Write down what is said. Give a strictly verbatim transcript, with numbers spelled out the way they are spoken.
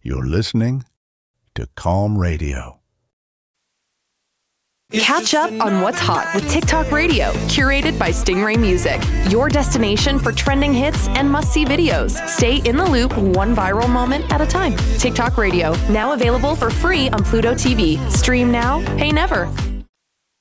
You're listening to Calm Radio. Catch up on what's hot with TikTok Radio, curated by Stingray Music. Your destination for trending hits and must-see videos. Stay in the loop one viral moment at a time. TikTok Radio, now available for free on Pluto T V. Stream now, pay never.